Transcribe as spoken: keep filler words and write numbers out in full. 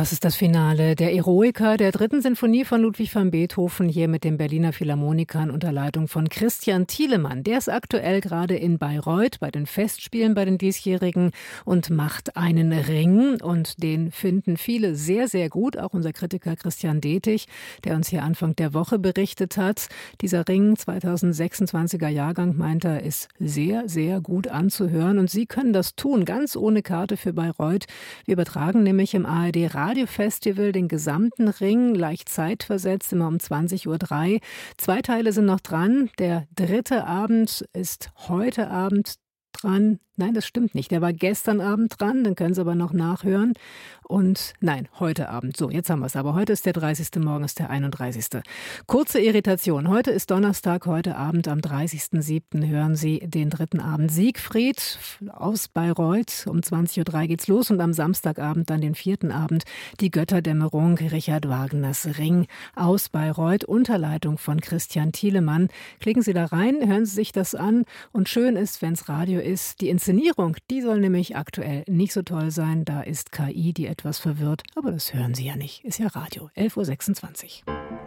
Das ist das Finale der Eroica, der dritten Sinfonie von Ludwig van Beethoven, hier mit den Berliner Philharmonikern unter Leitung von Christian Thielemann. Der ist aktuell gerade in Bayreuth bei den Festspielen bei den Diesjährigen und macht einen Ring. Und den finden viele sehr, sehr gut. Auch unser Kritiker Christian Detig, der uns hier Anfang der Woche berichtet hat. Dieser Ring, zweitausendsechsundzwanziger Jahrgang, meint er, ist sehr, sehr gut anzuhören. Und Sie können das tun, ganz ohne Karte für Bayreuth. Wir übertragen nämlich im A R D Radiofestival den gesamten Ring, leicht zeitversetzt, immer um zwanzig Uhr drei. Zwei Teile sind noch dran. Der dritte Abend ist heute Abend dran. Nein, das stimmt nicht. Der war gestern Abend dran, den können Sie aber noch nachhören. Und nein, heute Abend. So, jetzt haben wir es. Aber heute ist der dreißigste, morgen ist der einunddreißigste Kurze Irritation. Heute ist Donnerstag, heute Abend am dreißigsten siebten hören Sie den dritten Abend Siegfried aus Bayreuth. Um zwanzig Uhr drei geht's los und am Samstagabend dann den vierten Abend die Götterdämmerung, Richard Wagners Ring aus Bayreuth unter Leitung von Christian Thielemann. Klicken Sie da rein, hören Sie sich das an und schön ist, wenn es Radio ist, die Inszenierung, die soll nämlich aktuell nicht so toll sein. Da ist K I, die etwas verwirrt, aber das hören Sie ja nicht. Ist ja Radio. elf Uhr sechsundzwanzig.